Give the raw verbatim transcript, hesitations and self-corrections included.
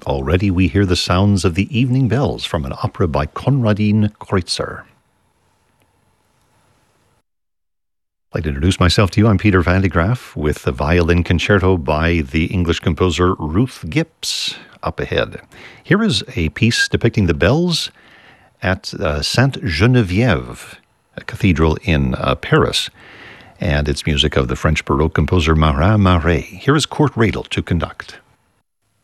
Already we hear the sounds of the evening bells from an opera by Konradin Kreutzer. I'd like to introduce myself to you. I'm Peter Van de Graaf with the violin concerto by the English composer Ruth Gips up ahead. Here is a piece depicting the bells at uh, Sainte Geneviève, a cathedral in uh, Paris, and it's music of the French Baroque composer Marin Marais. Here is Kurt Radel to conduct.